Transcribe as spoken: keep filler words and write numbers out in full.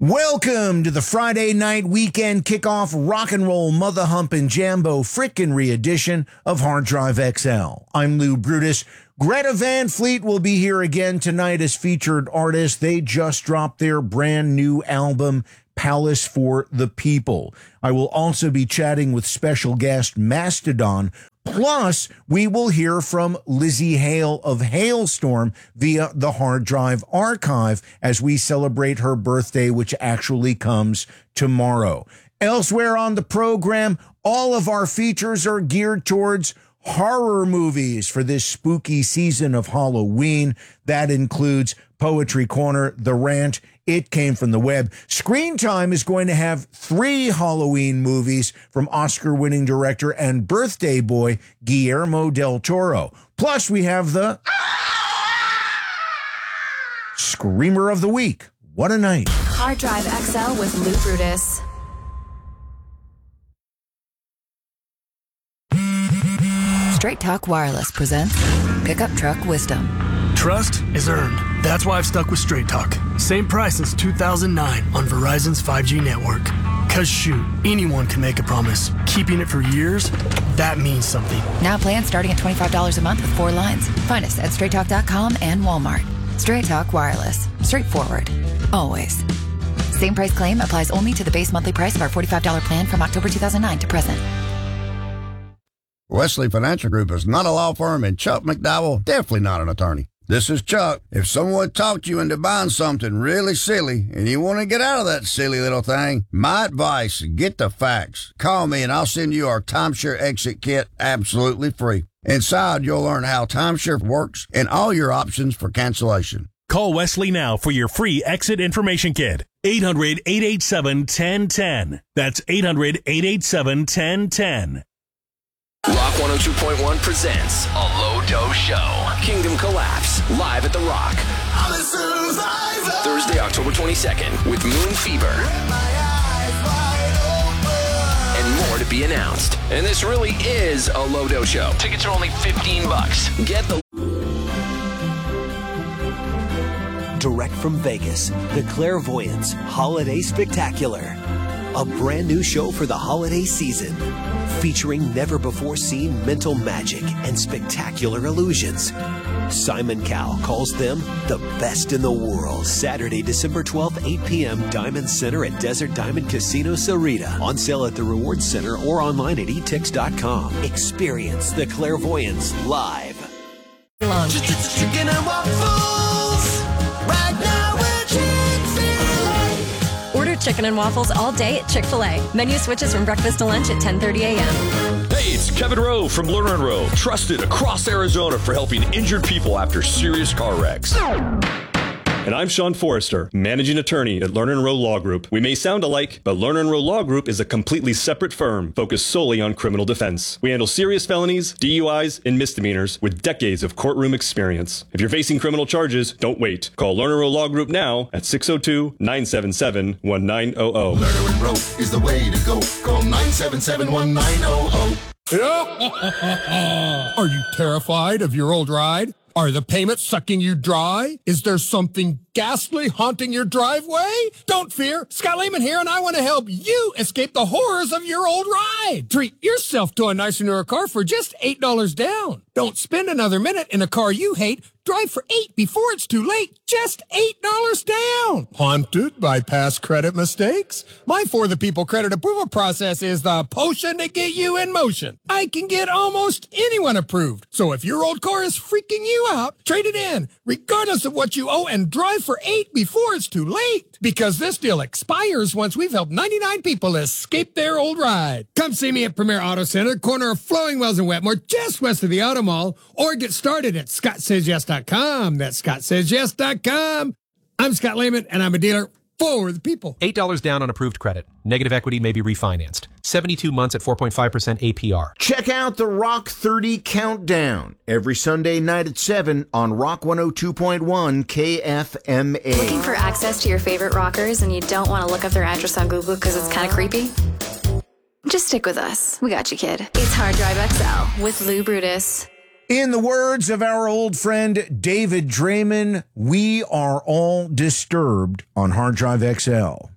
Welcome to the Friday night weekend kickoff rock and roll mother humping jambo frickin' re-edition of Hard Drive X L. I'm Lou Brutus. Greta Van Fleet will be here again tonight as featured artist. They just dropped their brand new album, Palace for the People. I will also be chatting with special guest Mastodon. Plus, we will hear from Lizzie Hale of Hailstorm via the Hard Drive Archive as we celebrate her birthday, which actually comes tomorrow. Elsewhere on the program, all of our features are geared towards horror movies for this spooky season of Halloween. That includes Poetry Corner, The Rant, It Came from the Web. Screen Time is going to have three Halloween movies from Oscar-winning director and birthday boy Guillermo del Toro. Plus, we have the Screamer of the Week. What a night. Hard Drive X L with Lou Brutus. Straight Talk Wireless presents Pickup Truck Wisdom. Trust is earned. That's why I've stuck with Straight Talk. Same price since two thousand nine on Verizon's five G network. Cause shoot, anyone can make a promise. Keeping it for years, that means something. Now plans starting at twenty-five dollars a month with four lines. Find us at straight talk dot com and Walmart. Straight Talk Wireless. Straightforward. Always. Same price claim applies only to the base monthly price of our forty-five dollars plan from October two thousand nine to present. Wesley Financial Group is not a law firm, and Chuck McDowell definitely not an attorney. This is Chuck. If someone talked you into buying something really silly and you want to get out of that silly little thing, my advice, get the facts. Call me and I'll send you our timeshare exit kit absolutely free. Inside, you'll learn how timeshare works and all your options for cancellation. Call Wesley now for your free exit information kit. eight hundred, eight eight seven, one zero one zero. That's eight hundred, eight eight seven, one zero one zero. Rock one oh two point one presents a low-dose show. Kingdom Collapse, live at The Rock. I'm a survivor. Thursday, October twenty-second, with Moon Fever. And more to be announced. And this really is a low-dose show. Tickets are only fifteen bucks. Get the... Direct from Vegas, the Clairvoyance Holiday Spectacular. A brand new show for the holiday season, featuring never-before-seen mental magic and spectacular illusions. Simon Cowell calls them the best in the world. Saturday, December twelfth, eight p.m., Diamond Center at Desert Diamond Casino Sarita. On sale at the Rewards Center or online at e tix dot com. Experience the Clairvoyance live. Chicken and waffles, right now we're Chick-fil-A. Order chicken and waffles all day at Chick-fil-A. Menu switches from breakfast to lunch at ten thirty a.m. Hey, it's Kevin Rowe from Lerner and Rowe, trusted across Arizona for helping injured people after serious car wrecks. And I'm Sean Forrester, managing attorney at Lerner and Rowe Law Group. We may sound alike, but Lerner and Rowe Law Group is a completely separate firm focused solely on criminal defense. We handle serious felonies, D U Is, and misdemeanors with decades of courtroom experience. If you're facing criminal charges, don't wait. Call Lerner and Rowe Law Group now at six oh two, nine seven seven, one nine zero zero. Lerner and Rowe is the way to go. Call nine seven seven, one nine zero zero. Yep. Are you terrified of your old ride? Are the payments sucking you dry? Is there something ghastly haunting your driveway? Don't fear. Scott Lehman here, and I want to help you escape the horrors of your old ride. Treat yourself to a nicer, newer car for just eight dollars down. Don't spend another minute in a car you hate. Drive for eight before it's too late. Just eight dollars down. Haunted by past credit mistakes? My For the People credit approval process is the potion to get you in motion. I can get almost anyone approved. So if your old car is freaking you out, trade it in, regardless of what you owe, and drive for eight before it's too late. Because this deal expires once we've helped ninety-nine people escape their old ride. Come see me at Premier Auto Center, corner of Flowing Wells and Wetmore, just west of the Auto Mall, or get started at scott says yes dot com. That's scott says yes dot com. I'm Scott Lehman, and I'm a dealer for the people. eight dollars down on approved credit. Negative equity may be refinanced. seventy-two months at four point five percent A P R. Check out the Rock thirty Countdown every Sunday night at seven on Rock one oh two point one K F M A. Looking for access to your favorite rockers and you don't want to look up their address on Google because it's kind of creepy? Just stick with us. We got you, kid. It's Hard Drive X L with Lou Brutus. In the words of our old friend David Draymond, we are all disturbed on Hard Drive X L.